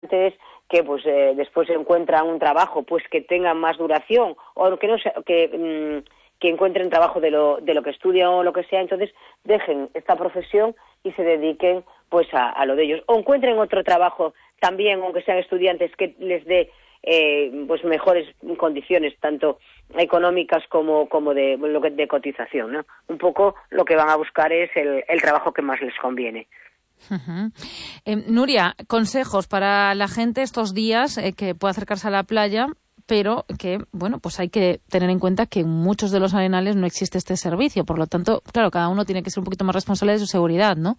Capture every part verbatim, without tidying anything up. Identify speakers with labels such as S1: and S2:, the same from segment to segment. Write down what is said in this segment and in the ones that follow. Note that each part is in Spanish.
S1: estudiantes que pues eh, después encuentran un trabajo pues que tengan más duración o que no se, que mmm, que encuentren trabajo de lo de lo que estudian o lo que sea, entonces dejen esta profesión y se dediquen pues a, a lo de ellos, o encuentren otro trabajo también, aunque sean estudiantes, que les dé eh, pues mejores condiciones tanto económicas como como de lo que de cotización, ¿no? Un poco lo que van a buscar es el, el trabajo que más les conviene.
S2: Uh-huh. Eh, Nuria, consejos para la gente estos días eh, que pueda acercarse a la playa, pero que, bueno, pues hay que tener en cuenta que en muchos de los arenales no existe este servicio. Por lo tanto, claro, cada uno tiene que ser un poquito más responsable de su seguridad, ¿no?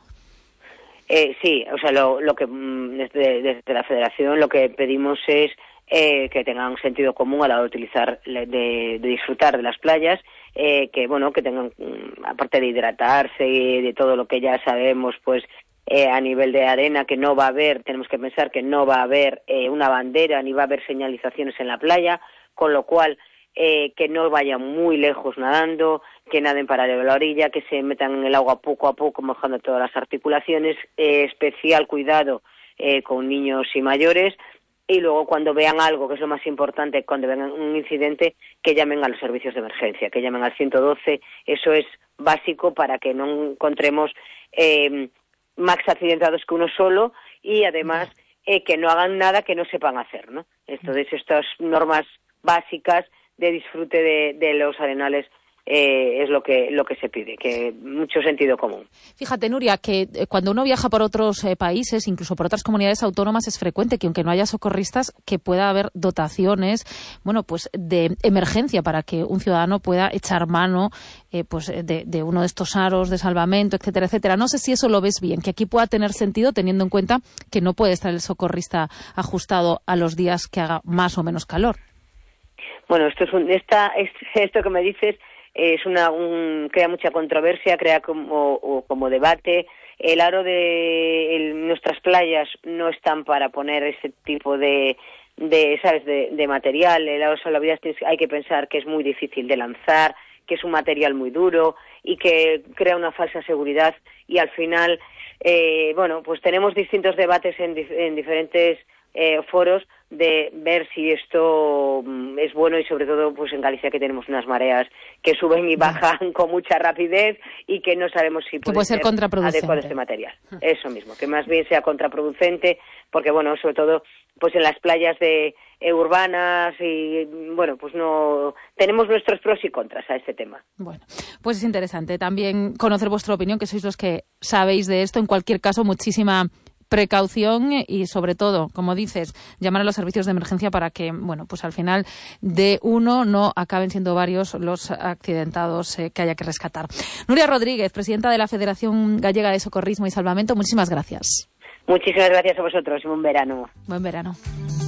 S2: Eh,
S1: sí, o sea, lo, lo que desde, desde la Federación lo que pedimos es eh, que tengan un sentido común a la hora de utilizar, de, de disfrutar de las playas, eh, que, bueno, que tengan, aparte de hidratarse y de todo lo que ya sabemos, pues, Eh, a nivel de arena, que no va a haber, tenemos que pensar que no va a haber eh, una bandera ni va a haber señalizaciones en la playa, con lo cual eh, que no vayan muy lejos nadando, que naden paralelo a la orilla, que se metan en el agua poco a poco mojando todas las articulaciones, eh, especial cuidado eh, con niños y mayores, y luego cuando vean algo, que es lo más importante, cuando vean un incidente, que llamen a los servicios de emergencia, que llamen al ciento doce, eso es básico para que no encontremos eh, más accidentados que uno solo y además eh, que no hagan nada que no sepan hacer, ¿no? Entonces estas normas básicas de disfrute de, de los arenales eh, es lo que lo que se pide, que mucho sentido común.
S2: Fíjate, Nuria, que cuando uno viaja por otros eh, países, incluso por otras comunidades autónomas, es frecuente que aunque no haya socorristas, que pueda haber dotaciones, bueno, pues de emergencia para que un ciudadano pueda echar mano eh, pues de, de uno de estos aros de salvamento, etcétera, etcétera. No sé si eso lo ves bien, que aquí pueda tener sentido teniendo en cuenta que no puede estar el socorrista ajustado a los días que haga más o menos calor.
S1: Bueno, esto es un, esta, es, esto que me dices es una un, crea mucha controversia, crea como, o, como debate. El aro de el, nuestras playas no están para poner ese tipo de, de sabes, de, de material. El aro salvavidas hay que pensar que es muy difícil de lanzar, que es un material muy duro y que crea una falsa seguridad. Y al final, eh, bueno, pues tenemos distintos debates en, en diferentes eh, foros de ver si esto es bueno y sobre todo pues en Galicia que tenemos unas mareas que suben y bajan con mucha rapidez y que no sabemos si puede,
S2: puede ser, ser contraproducente
S1: adecuado este material. Eso mismo, que más bien sea contraproducente porque bueno, sobre todo pues en las playas de eh, urbanas y bueno, pues no tenemos nuestros pros y contras a este tema.
S2: Bueno, pues es interesante también conocer vuestra opinión, que sois los que sabéis de esto. En cualquier caso, muchísima precaución y sobre todo, como dices, llamar a los servicios de emergencia para que, bueno, pues al final de uno no acaben siendo varios los accidentados eh, que haya que rescatar. Nuria Rodríguez, presidenta de la Federación Gallega de Socorrismo y Salvamento, muchísimas gracias.
S1: Muchísimas gracias a vosotros y buen verano.
S2: Buen verano.